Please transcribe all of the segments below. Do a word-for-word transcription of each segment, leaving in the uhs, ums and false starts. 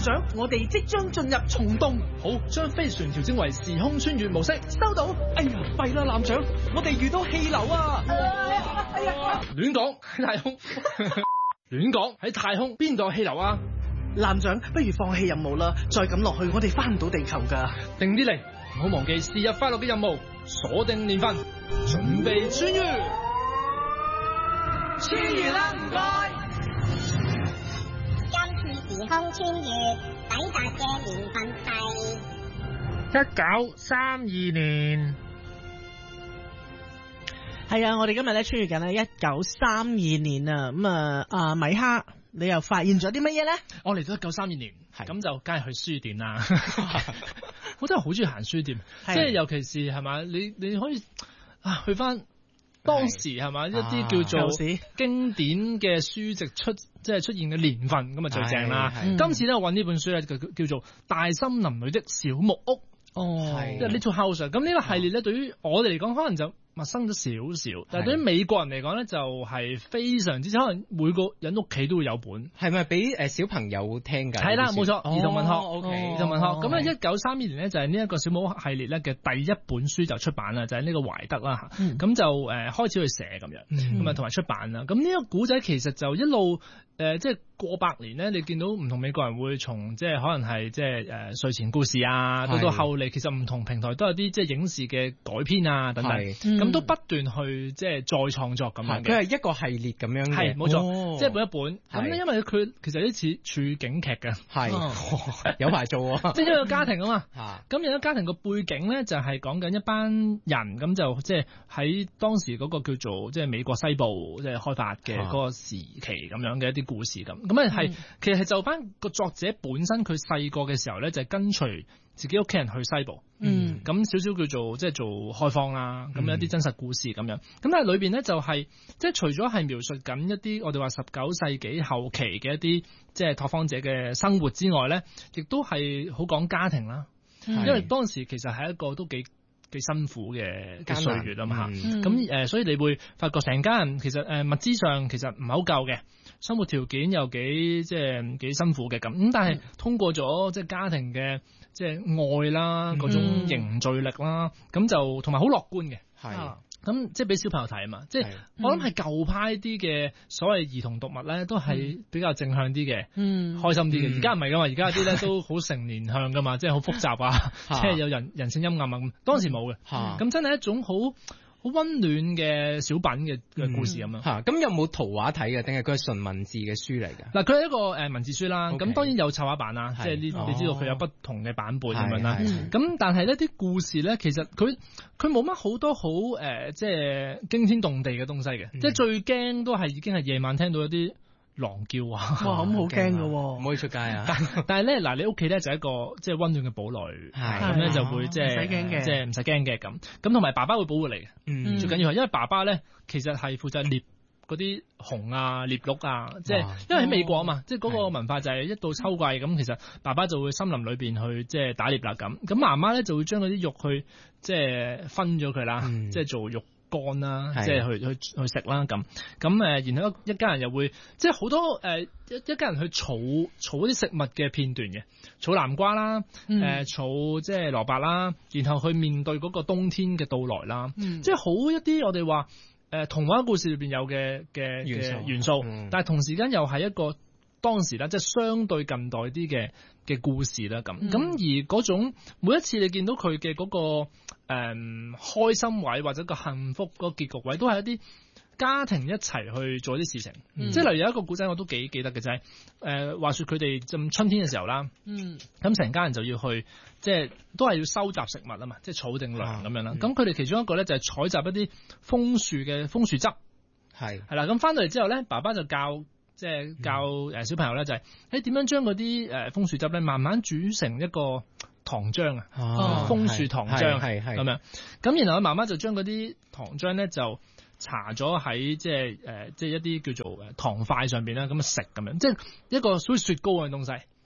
長，我哋即將進入蟲洞。 好，將飛船調整為時空穿越模式。 收到。哎呀，弊啦，艦長，我哋遇到氣流啊！ 哎呀，亂講喺太空，亂講喺太空邊度有氣流啊？ 艦長，不如放棄任務啦，再咁落去，我哋翻唔到地球噶。 定啲嚟，唔好忘記是日快樂嘅任務，鎖定年份，準備穿越。 穿越啦，唔該。 今次時空穿越抵達嘅年份係一九三二年。 係啊，我哋今日咧穿越緊咧一九三二年啊，咁啊啊米哈，你又發現咗啲乜嘢咧？ 我嚟到一九三二年，咁就梗係去書店啦。我真係好中意行書店，即係尤其是係嘛，你你可以啊去翻當時係嘛一啲叫做經典嘅書籍出即係出現嘅年份，咁啊最正啦。今次咧我揾呢本書咧叫叫做《大森林裏的小木屋》。哦，即係 Little House。咁呢個系列咧，對於我哋嚟講，可能就陌生咗少少，但係對於美國人嚟講咧，就係非常之，可能每個人屋企都會有本。 係咪俾誒小朋友聽㗎？ 係啦，冇錯，兒童文學。 O K， 兒童文學。咁咧，一九三二年咧就係呢一個小木屋系列咧嘅第一本書就出版啦，就係呢個懷德啦嚇。咁就誒開始去寫咁樣，咁啊同埋出版啦。咁呢個古仔其實就一路誒即係過百年咧，你見到唔同美國人會從即係可能係即係誒睡前故事啊，到到後嚟其實唔同平台都有啲即係影視嘅改編啊等等。咁都不斷去即係再創作咁樣嘅， 佢係一個系列咁樣嘅， 係冇錯，即係一本一本。咁咧，因為佢其實有啲似處境劇嘅， 係有排做喎。 即係一個家庭啊嘛，咁有一個家庭個背景咧，就係講緊一班人咁就即係喺當時嗰個叫做即係美國西部即係開發嘅嗰個時期咁樣嘅一啲故事咁。咁啊係其實係就翻個作者本身佢細個嘅時候咧，就係跟隨自己屋企人去西部，嗯，咁少少叫做即係做開荒啦，咁、嗯、一啲真實故事咁樣，咁但係裏邊咧就係、是、即係除咗係描述緊一啲我哋話十九世紀後期嘅一啲即係拓荒者嘅生活之外咧，亦都係好講家庭啦，因為當時其實係一個都幾幾辛苦嘅嘅歲月啊嘛嚇，咁誒、嗯、所以你會發覺成家人其實誒物資上其實唔係好夠嘅。生活條件又幾即係幾辛苦嘅咁，咁但係通過咗即係家庭嘅即係愛啦，嗰種凝聚力啦，咁、嗯、就同埋好樂觀嘅，係咁即係俾小朋友睇啊嘛，即係我諗係舊派啲嘅所謂兒童讀物咧，都係比較正向啲嘅，嗯，開心啲嘅。而家唔係噶嘛，而家啲咧都好成年向噶嘛，即係好複雜啊，即係有人人性陰暗啊咁。當時冇嘅，咁、嗯、真係一種好好溫暖嘅小品嘅嘅故事咁樣嚇，咁、嗯、有冇圖畫睇嘅？定係佢係純文字嘅書嚟㗎？ 嗱，佢係一個誒文字書啦。咁、okay. 當然有插畫版啦，即係呢，你知道佢有不同嘅版本咁樣啦。咁但係呢啲故事咧，其實佢佢冇乜好多好誒、呃，即係驚天動地嘅東西嘅、嗯。即係最驚都係已經係夜晚聽到一啲狼叫啊！ 哇，咁好驚㗎喎， 唔可以出街啊！ 但係咧，嗱，你屋企咧就係一個即係溫暖嘅堡壘，咁咧就會即係唔使驚嘅，即係唔使驚嘅咁。咁同埋爸爸會保護你嘅，嗯，最緊要係因為爸爸咧其實係負責獵嗰啲熊啊、獵鹿啊，即係因為喺美國啊嘛，即係嗰個文化就係一到秋季咁，其實爸爸就會森林裏邊去即係打獵啦咁。咁媽媽咧就會將嗰啲肉去即係分咗佢啦，即係做肉乾啦，即係去去去食啦咁，咁誒，然後一家人又會即係好多誒一一家人去儲儲啲食物嘅片段嘅，儲南瓜啦，誒、嗯、儲即係蘿蔔啦，然後去面對嗰個冬天嘅到來啦，嗯、即係好一啲我哋話誒童話故事裏邊有嘅嘅元素，元素嗯、但係同時間又係一個當時咧即係相對近代啲嘅嘅故事啦咁，咁、嗯、而嗰種每一次你見到佢嘅嗰個誒、嗯、開心位或者個幸福嗰個結局位，都係一啲家庭一齊去做啲事情，嗯、即係例如有一個古仔我都幾記得嘅就係誒話說佢哋咁春天嘅時候啦，嗯，咁成家人就要去即係都係要收集食物啊嘛，即係儲定糧咁樣啦。咁佢哋其中一個咧就係採集一啲楓樹嘅楓樹汁，係係啦。咁翻到嚟之後咧，爸爸就教。即係教誒小朋友咧，就係誒點樣將嗰啲誒楓樹汁咧，慢慢煮成一個糖漿啊，楓樹糖漿係係咁樣。咁然後佢媽媽就將嗰啲糖漿咧就搽咗喺即係誒即係一啲叫做誒糖塊上邊啦，咁啊食咁樣，即係一個屬於雪糕嘅東西。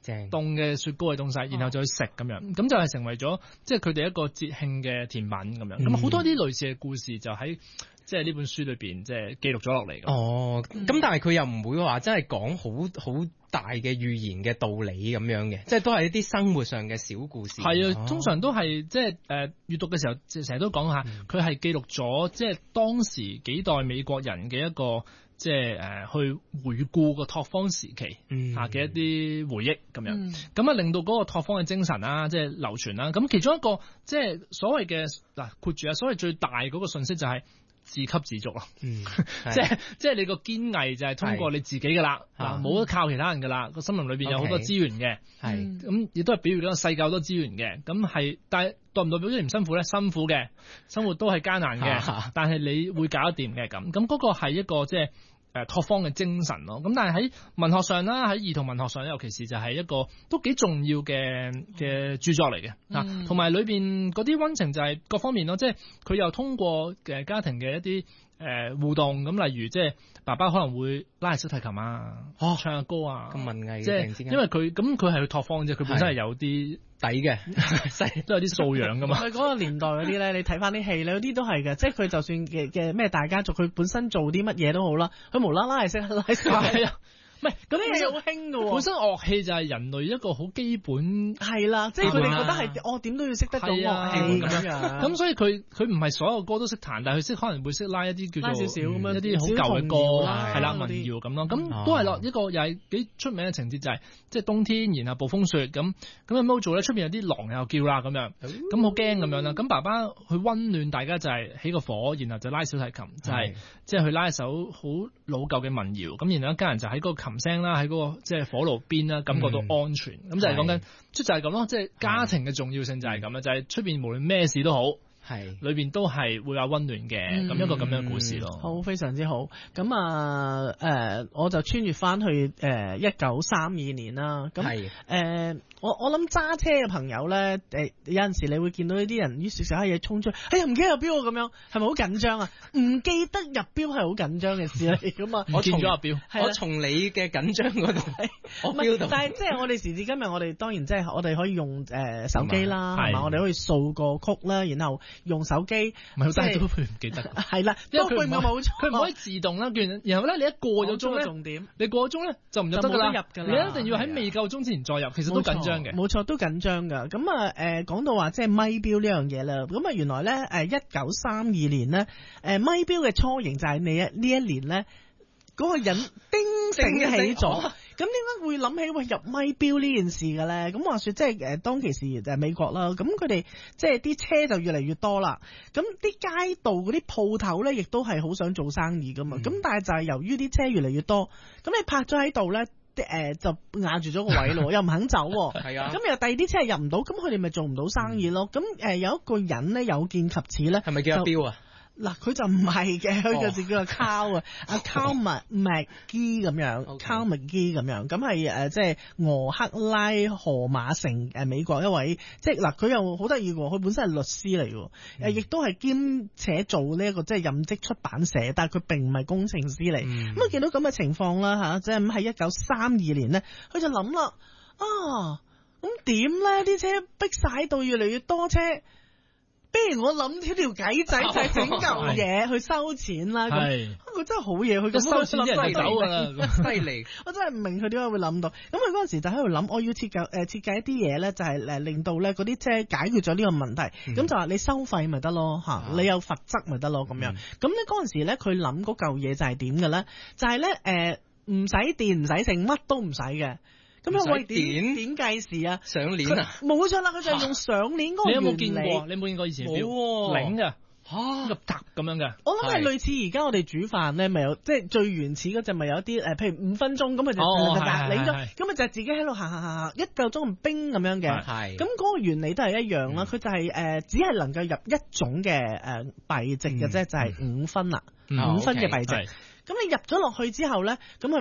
凍嘅雪糕嘅東西，然後就去食咁樣，咁就係成為咗即係佢哋一個節慶嘅甜品咁樣。咁好、嗯、多啲類似嘅故事就喺即係呢本書裏邊即係記錄咗落嚟。 哦，咁但係佢又唔會話真係講好好大嘅寓言嘅道理咁樣嘅，即係都係一啲生活上嘅小故事。 係啊，通常都係即係誒閱讀嘅時候，成日都講下，佢係、嗯、記錄咗即係當時幾代美國人嘅一個。即係誒、呃、去回顧個拓荒時期嚇嘅一啲回憶咁樣，咁啊、嗯、令到嗰個拓荒嘅精神啊，即係流傳啦。咁其中一個即係所謂嘅嗱括住啊，所謂最大嗰個信息就係自給自足咯。嗯，即係即係你個堅毅就係通過你自己㗎啦，嗱冇得靠其他人㗎啦。個森林裏邊有好多資源嘅，係咁亦都係表現咗世界好多資源嘅。咁係但係代唔代表咗唔辛苦咧？辛苦嘅生活都係艱難嘅，但係你會搞得掂嘅咁。咁嗰個係一個即係。誒拓荒嘅精神咯，咁但係喺文學上啦，喺兒童文學上，尤其是就係一個都幾重要嘅嘅著作嚟嘅嗱，同埋裏邊嗰啲溫情就係各方面咯，即係佢又通過嘅家庭嘅一啲誒、呃、互動，咁例如即係爸爸可能會拉下小提琴啊，哦、唱下歌啊， 咁文藝即係因為佢咁佢係去拓荒啫，佢本身係有啲。 抵嘅， 都有啲素養噶嘛。 佢嗰個年代嗰啲咧，你睇翻啲戲咧，嗰啲都係嘅，即係佢就算嘅嘅咩大家族，佢本身做啲乜嘢都好啦，佢無啦啦係識拉小提。唔係咁啲嘢好興嘅喎， 本身樂器就係人類一個好基本係啦，即係佢哋覺得係我點都要識得到樂器咁樣。咁所以佢佢唔係所有歌都識彈，但係佢識可能會識拉一啲叫做少少咁樣一啲好舊嘅歌，係啦民謠咁咯。咁都係咯，一個又係幾出名嘅情節就係即係冬天，然後暴風雪咁咁有咩做咧？出邊有啲狼又叫啦咁樣，咁好驚咁樣啦。咁爸爸去溫暖大家就係起個火，然後就拉小提琴，就係即係去拉一首好老舊嘅民謠。咁然後一家人就喺嗰個琴聲啦，喺嗰個即係火爐邊啦，感覺到安全。咁、嗯、就係講緊，即就係咁咯。即係家庭嘅重要性就係咁啦，就係出邊無論咩事都好，係裏邊都係會有溫暖嘅。咁、嗯、一個咁樣嘅故事咯。 好，非常之好。咁啊，誒、呃，我就穿越翻去誒一九三二年啦。咁誒。呃我我諗揸車嘅朋友咧，誒有陣時你會見到呢啲人於是食下嘢衝出，哎呀唔記得入標咁樣，係咪好緊張啊？唔記得入標係好緊張嘅事嚟噶嘛？ 我見咗入標， 我從你嘅緊張嗰度，我 feel 到。 但係即係我哋時至今日，我哋當然即係我哋可以用誒手機啦，係嘛？我哋可以掃個曲啦，然後用手機， 唔係，但係都會唔記得。 係啦，因為佢冇錯， 佢唔可以自動啦。然後咧，你一過咗鐘咧， 重點， 你過咗鐘咧就唔入得噶啦。你一定要喺未夠鐘之前再入，其實都緊張。 冇錯，都緊張噶。咁啊，誒，講到話即係咪錶呢樣嘢啦。咁啊，原來咧，誒，一九三二年咧，誒，咪錶嘅雛形就係你呢一年咧，嗰個人叮醒起咗。咁點解會諗起喂入咪錶呢件事嘅咧？咁話說即係誒，當其時就係美國啦。咁佢哋即係啲車就越嚟越多啦。咁啲街道嗰啲鋪頭咧，亦都係好想做生意噶嘛。咁、嗯、但係就係由於啲車越嚟越多，咁你泊咗喺度咧。誒、呃，就壓住咗個位咯，又唔肯走，係啊，咁又第二啲車又入唔到，咁佢哋咪做唔到生意咯。咁誒、呃，有一個人咧有見及此咧， 係咪叫阿彪啊？ 嗱，佢就唔係嘅，佢就自叫阿 Carl 啊，阿 Carl McGee 咁樣 Carl McGee 咁樣，咁係誒即係俄克拉荷馬城誒美國一位，即係嗱佢又好得意喎，佢本身係律師嚟嘅，誒亦都係兼且做呢一個即係任職出版社，但係佢並唔係工程師嚟。咁啊見到咁嘅情況啦嚇，即係咁喺一九三二年咧，佢就諗啦，啊咁點咧？啲車逼晒喺度，越嚟越多車。不如我諗條條計仔就係整嚿嘢去收錢啦。咁佢真係好嘢，佢咁收錢啲人就走㗎啦， 犀利！ 我真係唔明佢點解會諗到。咁佢嗰陣時就喺度諗，我要設計誒設計一啲嘢咧，就係誒令到咧嗰啲車解決咗呢個問題。咁、嗯、就話你收費咪得咯嚇，你有罰則咪得咯咁樣。咁咧嗰陣時咧，佢諗嗰嚿嘢就係點嘅咧？就係咧誒唔使電唔使剩，乜都唔使嘅。咁樣喂點點計時啊？ 上鏈啊？ 冇錯啦，佢就係用上鏈嗰個原理。 你有冇見過？你有冇見過以前表？冇擰㗎，嚇個塔咁樣嘅。 我諗係類似而家我哋煮飯咧，咪有即係最原始嗰隻，咪有一啲誒，譬如五分鐘咁咪就擰咗，咁咪就自己喺度行行行行一夠鐘咁冰咁樣嘅。係。咁嗰個原理都係一樣啦，佢就係誒只係能夠入一種嘅誒幣值嘅啫，就係五分啦，五分嘅幣值。咁你入咗落去之後咧，咁佢咪？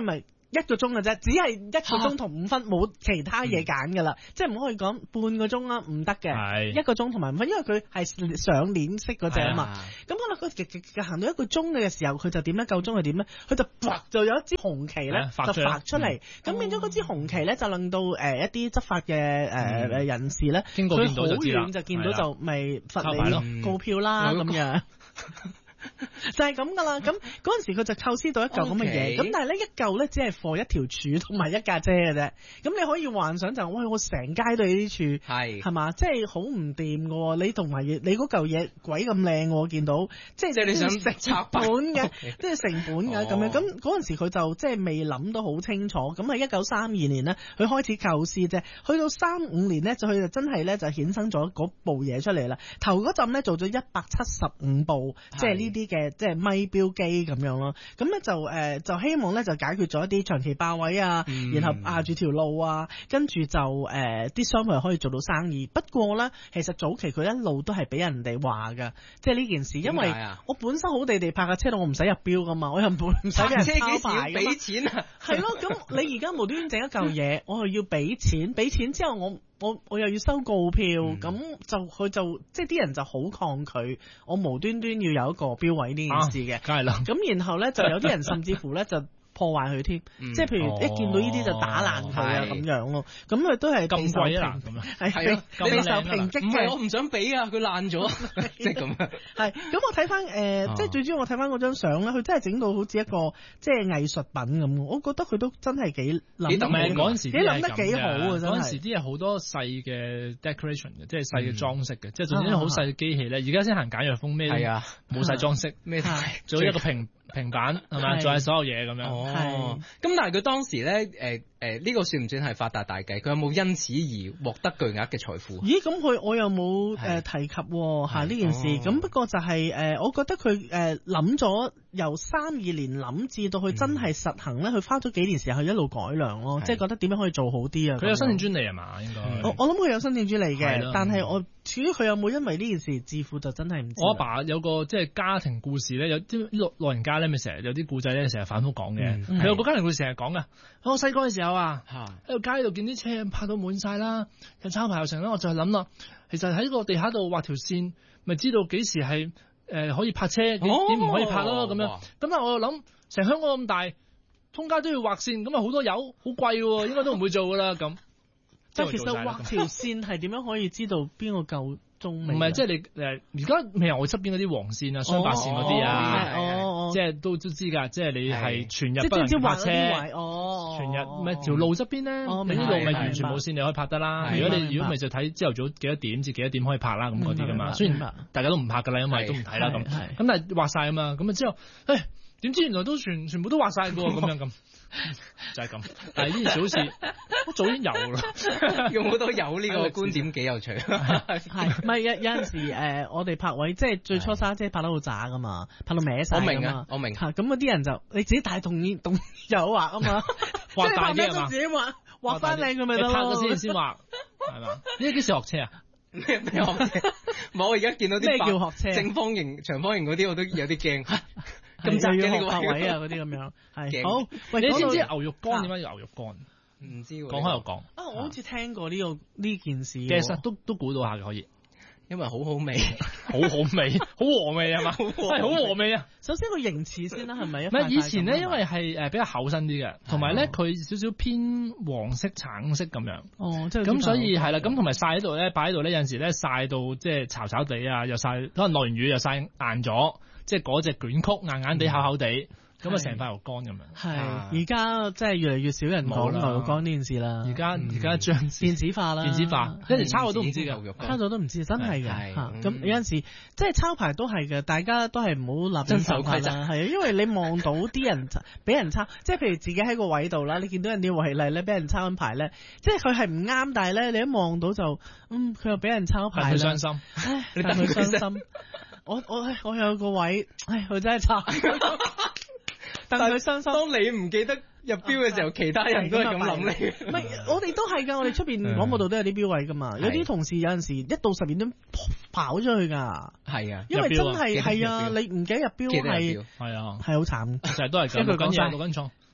一個鐘嘅啫，只係一個鐘同五分，冇其他嘢揀噶啦，即係唔可以講半個鐘啦，唔得嘅，一個鐘同埋五分，因為佢係上鏈式嗰隻啊嘛。咁可能佢極極極行到一個鐘嘅時候，佢就點咧？夠鐘係點咧？佢就啪就有一支紅旗咧，就發出嚟，咁變咗嗰支紅旗咧，就令到誒一啲執法嘅誒誒人士咧，佢好遠就見到就咪罰你告票啦咁樣。就係咁噶啦，咁嗰陣時佢就構思到一嚿咁嘅嘢，咁 Okay. 但係呢一嚿咧只係放一條柱同埋一架遮嘅啫，咁你可以幻想就喂我成街都係呢啲柱，係係嘛，即係好唔掂嘅，你同埋你嗰嚿嘢鬼咁靚，我見到即係即係你想食成本嘅，即係成本嘅咁樣，咁嗰陣時佢就即係未諗到好清楚，咁喺一九三二年呢，佢開始構思啫，去到三五年呢，就佢就真係咧就衍生咗嗰部嘢出嚟啦，頭嗰陣咧做咗一百七十五部，即係呢啲嘅即係咪標機咁樣咯，咁咧就誒、呃、就希望咧就解決咗一啲長期霸位啊，嗯、然後壓住條路啊，跟住就誒啲商鋪可以做到生意。不過咧，其實早期佢一路都係俾人哋話噶，即係呢件事，因為我本身好地地泊架車度，我唔使入標噶嘛，我又唔使俾人抄牌，俾錢啊，係咯，咁你而家無端端整一嚿嘢，我又要俾錢，俾錢之後我。我我又要收告票，咁、嗯、就佢就即係啲人就好抗拒我無端端要有一個標位呢件事嘅，梗係啦。咁然後咧就有啲人甚至乎咧就破壞佢添，嗯、即係譬如一見到呢啲就打爛佢啊咁樣咯。咁佢都係咁貴啊咁樣，係係啊，備受抨擊嘅。唔係我唔想俾啊，佢爛咗，即係咁樣。係咁我睇翻誒，即係最主要我睇翻嗰張相咧，佢真係整到好似一個即係藝術品咁。我覺得佢都真係幾諗得嗰陣時，幾諗得幾好啊！真係嗰陣時啲嘢好多細嘅 decoration 嘅，即係細嘅裝飾嘅，即係總之好細嘅機器咧。而家先行簡約風咩？係啊，冇晒裝飾咩？做一個平。平板係嘛，做晒所有嘢咁樣。哦，咁但係佢當時咧，誒誒呢個算唔算係發達大計？佢有冇因此而獲得巨額嘅財富？咦，咁佢我又冇誒提及吓呢件事。咁不過就係誒，我覺得佢誒諗咗由三二年諗至到佢真係實行咧，佢花咗幾年時間去一路改良咯，即係覺得點樣可以做好啲啊。佢有申請專利係嘛？應該我我諗佢有申請專利嘅，但係我至於佢有冇因為呢件事致富就真係唔知。我阿爸有個即係家庭故事咧，有啲老老人家咧咪成日有啲故仔咧，成日反覆講嘅。佢有個家庭故事成日講噶。我細個嘅時候啊，喺個街度見啲車泊到滿晒啦，又抄牌又成啦，我就係諗啦，其實喺個地下度畫條線，咪知道幾時係誒可以泊車，點唔可以泊咯咁樣。咁但係我又諗，成香港咁大，通街都要畫線，咁啊好多油，好貴喎，應該都唔會做噶啦咁。即係其實畫條線係點樣可以知道邊個夠鐘？唔係即係你誒，而家未有我側邊嗰啲黃線啊、雙白線嗰啲啊，即係都都知㗎。即係你係全日不能泊車，全日咩條路側邊咧？你啲路咪完全冇線，你可以泊得啦。如果你如果咪就睇朝頭早幾多點至幾多點可以泊啦咁嗰啲㗎嘛。雖然大家都唔泊㗎啦，因為都唔睇啦咁。咁但係畫晒啊嘛。咁啊之後，誒點知原來都全全部都畫晒㗎喎咁樣咁。就係咁，但係呢件事好似我早已經有啦，用好多有呢個觀點幾有趣。係，唔係有有陣時誒、呃，我哋泊位即係最初沙姐泊得好渣噶嘛，泊到歪晒。我明啊，我明。嚇，咁嗰啲人就你自己帶動意動有畫啊嘛，畫大啲啊嘛，自己畫畫翻靚佢咪得咯。你泊咗先先畫，係嘛？呢啲幾時學車啊？咩咩學車？冇，我而家見到啲咩叫學車？正方形、長方形嗰啲我都有啲驚。咁就要學泊位啊，嗰啲咁樣係好。喂，你知唔知牛肉乾點解要牛肉乾？唔知喎。講開又講。啊，我好似聽過呢個呢件事。其實都都估到下嘅可以，因為好好味，好好味，好和味係嘛？係好和味啊！首先個形似先啦，係咪？唔係以前咧，因為係誒比較厚身啲嘅，同埋咧佢少少偏黃色、橙色咁樣。哦，即係咁，所以係啦。咁同埋曬喺度咧，擺喺度咧，有陣時咧曬到即係巢巢地啊，又曬可能落完雨又曬硬咗。即係嗰隻捲曲硬硬地厚厚地，咁啊成塊牛肝咁樣。係，而家即係越嚟越少人講牛肉乾呢件事啦。而家而家將電子化啦，電子化，一連抄我都唔知嘅，抄咗都唔知，真係嘅。咁有陣時即係抄牌都係嘅，大家都係唔好立亂守規則。係啊，因為你望到啲人俾人抄，即係譬如自己喺個位度啦，你見到人哋違例咧，俾人抄緊牌咧，即係佢係唔啱，但係咧你一望到就，嗯，佢又俾人抄牌啦。佢傷心，你戥佢傷心。我我我有個位，唉，佢真係差。但係佢傷心。當你唔記得入標嘅時候，其他人都係咁諗你。唔係，我哋都係㗎。我哋出邊廣播道都有啲標位㗎嘛。有啲同事有陣時一到十二點跑出去㗎。係啊，因為真係係啊，你唔記得入標係係啊，係好慘。成日都係咁。一句講晒，六根創。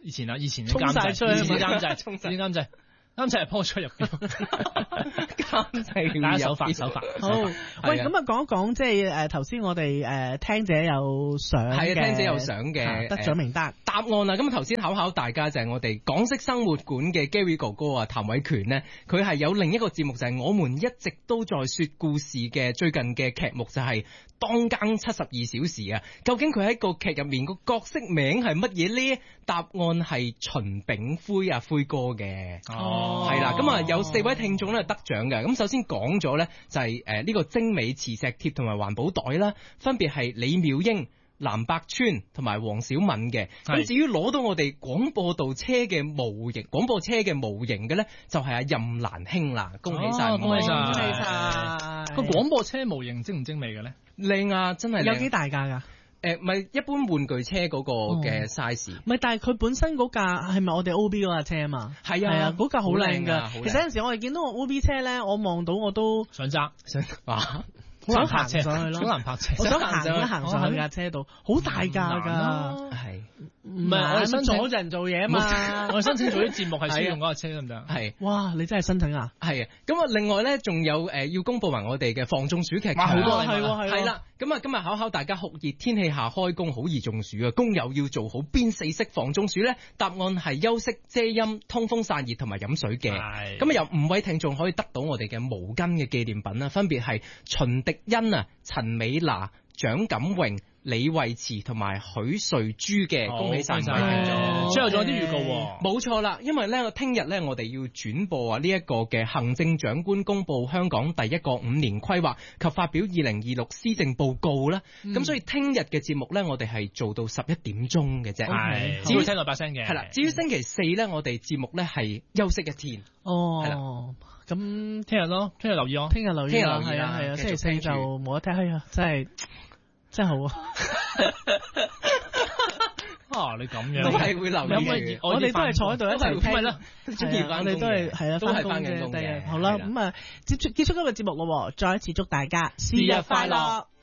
以前啊，以前嘅監製，以前監製，以前監製。啱就係鋪出入邊，監製大家手法手法。 好，喂，咁啊講一講，即係誒頭先我哋誒聽者有相嘅， 係啊，聽者有相嘅得獎名單答案啊！咁頭先考考大家就係我哋港式生活館嘅 Gary 哥哥啊，譚偉權呢，佢係有另一個節目就係我們一直都在說故事嘅最近嘅劇目就係當更七十二小時啊！究竟佢喺個劇入面個角色名係乜嘢呢？答案係秦炳輝啊，輝哥嘅。哦，係啦，咁啊有四位聽眾咧得獎嘅。咁首先講咗咧就係誒呢個精美磁石貼同埋環保袋啦，分別係李妙英、藍百川同埋黃小敏嘅。咁至於攞到我哋廣播道車嘅模型，廣播車嘅模型嘅咧，就係阿任蘭兄啦，恭喜晒， 恭喜晒， 恭喜晒。 個廣播車模型精唔精美嘅咧？ 靚啊，真係有幾大架噶？ 誒，咪一般玩具車嗰個嘅 size， 唔係，但係佢本身嗰架係咪我哋 O B 嗰架車啊嘛？ 係啊， 係啊，嗰架好靚噶。其實有陣時我哋見到個 O B 車咧，我望到我都想揸，想啊。 好難行上去咯， 好難泊車。 我想行一行上去架車度，好大架噶。 係， 唔係我哋申請阻人做嘢嘛？ 我哋申請做啲節目係需要用嗰架車得唔得？ 係， 哇！你真係申請啊？ 係啊。咁啊，另外咧仲有誒要公佈埋我哋嘅防中暑劇場。 好多係喎， 係啦。咁啊，今日考考大家，酷熱天氣下開工好易中暑啊！工友要做好邊四式防中暑咧？答案係休息、遮陰、通風散熱同埋飲水嘅。係。咁啊，有五位聽眾可以得到我哋嘅毛巾嘅紀念品啦，分別係秦迪欣啊、陳美娜、蔣錦榮、李慧慈同埋許瑞珠嘅，恭喜晒！ 最後仲有啲預告， 冇錯啦，因為咧，聽日咧，我哋要轉播啊呢一個嘅行政長官公布香港第一個五年規劃及發表二零二六施政報告啦。咁、嗯、所以聽日嘅節目咧，我哋係做到十一點鐘嘅啫， 係只會聽到把聲嘅。 係啦，至於星期四咧，我哋節目咧係休息一天。 哦，咁聽日咯，聽日留意哦， 聽日留意， 聽日留意啦， 係啊，星期四就冇得聽，係啊，真係真係好啊！ 啊，你咁樣都係會留意， 我哋都係坐喺度一齊聽啦，中意翻工嘅， 我哋都係係啊， 都係翻緊工嘅。 好啦，咁啊，結束結束今日節目咯，再一次祝大家生日快樂。